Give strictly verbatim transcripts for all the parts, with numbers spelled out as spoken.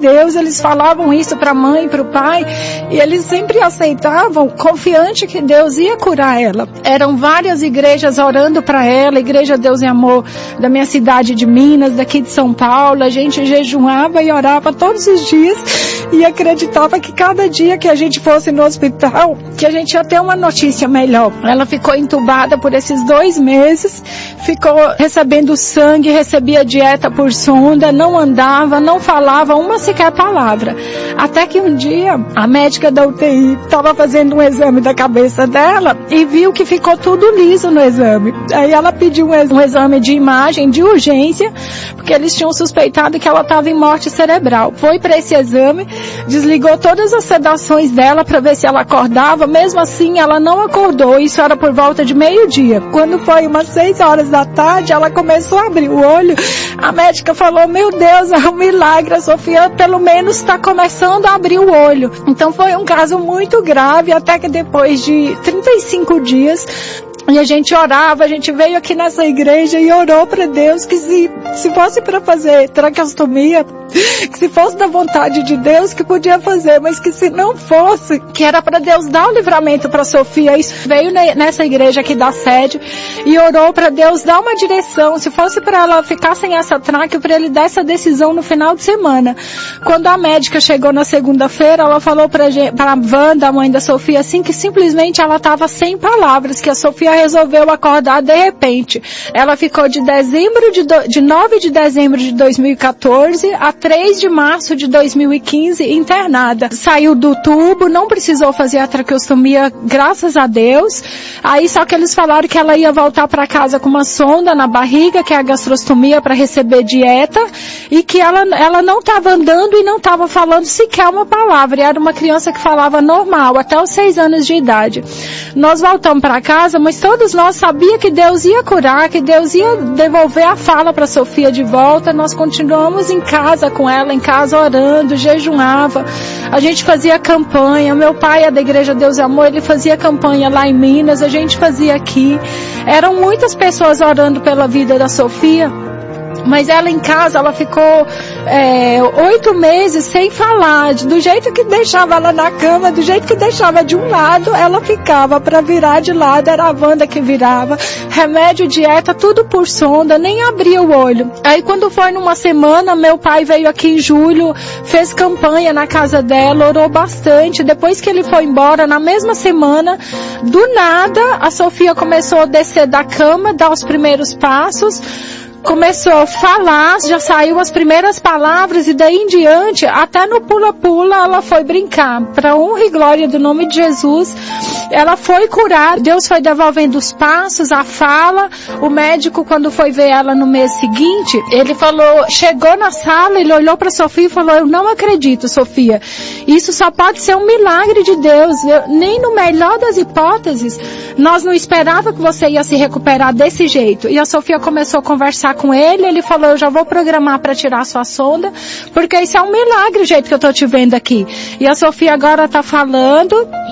Deus, eles falavam isso para a mãe e para o pai, e eles sempre aceitavam, confiante que Deus ia curar ela. Eram várias igrejas orando para ela, Igreja Deus e Amor da minha cidade de Minas, daqui de São Paulo. A gente jejuava e orava todos os dias e acreditava que cada dia que a gente fosse no hospital, que a gente ia ter uma notícia melhor. Ela ficou entubada por esses dois meses, ficou recebendo sangue, recebia dieta por sonda, não andava, não falava uma sequer palavra. Até que um dia a médica da U T I estava fazendo um exame da cabeça dela e viu que ficou tudo liso no exame. Aí ela pediu um exame de imagem de urgência, porque eles tinham suspeitado que ela estava em morte cerebral. Foi para esse exame, desligou todas as sedações dela para ver se ela acordava. Mesmo assim, ela não acordou. Isso era por volta de meio-dia. Quando foi umas seis horas da tarde, ela começou a abrir o olho. A médica falou: meu Deus, é um milagre, a Sofia pelo menos está começando a abrir o olho. Então foi um caso muito grave, até que depois de trinta e cinco dias, e a gente orava, a gente veio aqui nessa igreja e orou para Deus que se, se fosse para fazer traqueostomia, que se fosse da vontade de Deus, que podia fazer, mas que se não fosse, que era para Deus dar o livramento para Sofia. Isso veio nessa igreja aqui da sede e orou para Deus dar uma direção, se fosse para ela ficar sem essa traque, para ele dar essa decisão no final de semana. Quando a médica chegou na segunda-feira, ela falou para a Wanda, a mãe da Sofia, assim, que simplesmente ela estava sem palavras, que a Sofia resolveu acordar de repente. Ela ficou de dezembro de, do, de nove de dezembro de dois mil e quatorze a três de março de dois mil e quinze internada. Saiu do tubo, não precisou fazer a traqueostomia, graças a Deus. Aí só que eles falaram que ela ia voltar para casa com uma sonda na barriga, que é a gastrostomia, para receber dieta, e que ela, ela não estava andando e não estava falando sequer uma palavra. E era uma criança que falava normal, até os seis anos de idade. Nós voltamos para casa, mas todos nós sabíamos que Deus ia curar, que Deus ia devolver a fala para Sofia de volta. Nós continuamos em casa com ela, em casa orando, jejuava. A gente fazia campanha. Meu pai é da Igreja Deus e Amor, ele fazia campanha lá em Minas, a gente fazia aqui. Eram muitas pessoas orando pela vida da Sofia. Mas ela em casa, ela ficou é, oito meses sem falar. Do jeito que deixava ela na cama, do jeito que deixava de um lado, ela ficava. Para virar de lado, era a Wanda que virava. Remédio, dieta, tudo por sonda, nem abria o olho. Aí quando foi numa semana, meu pai veio aqui em julho, fez campanha na casa dela, orou bastante. Depois que ele foi embora, na mesma semana, do nada, a Sofia começou a descer da cama, dar os primeiros passos. Começou a falar, já saiu as primeiras palavras e daí em diante, até no pula-pula, ela foi brincar. Para honra e glória do nome de Jesus, ela foi curar. Deus foi devolvendo os passos, a fala. O médico, quando foi ver ela no mês seguinte, ele falou, chegou na sala, ele olhou para Sofia e falou: eu não acredito, Sofia. Isso só pode ser um milagre de Deus. Eu, nem no melhor das hipóteses, nós não esperávamos que você ia se recuperar desse jeito. E a Sofia começou a conversar com ele, ele falou: eu já vou programar para tirar a sua sonda, porque isso é um milagre o jeito que eu tô te vendo aqui. E a Sofia agora tá falando,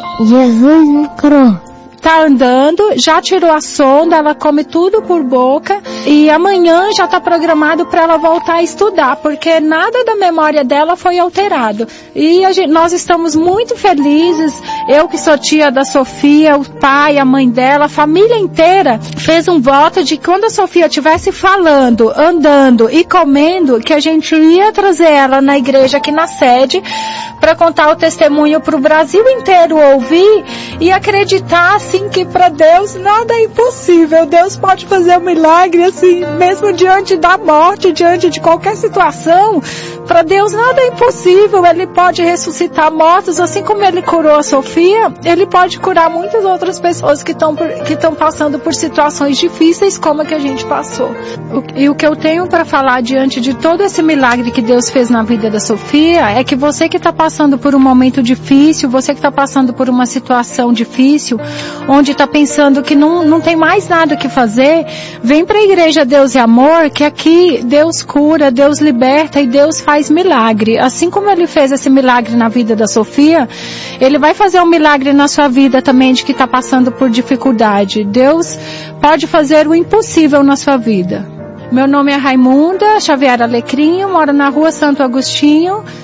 Jesus me curou. Tá andando, já tirou a sonda, ela come tudo por boca e amanhã já tá programado para ela voltar a estudar, porque nada da memória dela foi alterado. E a gente, nós estamos muito felizes, eu que sou tia da Sofia, o pai, a mãe dela, a família inteira fez um voto de que quando a Sofia estivesse falando, andando e comendo, que a gente ia trazer ela na igreja aqui na sede para contar o testemunho para o Brasil inteiro ouvir e acreditar assim que para Deus nada é impossível. Deus pode fazer um milagre assim, mesmo diante da morte, diante de qualquer situação. Para Deus nada é impossível. Ele pode ressuscitar mortos, assim como Ele curou a Sofia, Ele pode curar muitas outras pessoas que estão que estão passando por situações difíceis como a que a gente passou. E o que eu tenho para falar diante de todo esse milagre que Deus fez na vida da Sofia é que você que está passando por um momento difícil, você que está passando por uma situação difícil, onde está pensando que não, não tem mais nada que fazer, vem para a Igreja Deus e Amor, que aqui Deus cura, Deus liberta e Deus faz milagre. Assim como Ele fez esse milagre na vida da Sofia, Ele vai fazer um milagre na sua vida também, de que está passando por dificuldade. Deus pode fazer o impossível na sua vida. Meu nome é Raimunda Xavier Alecrim, moro na rua Santo Agostinho,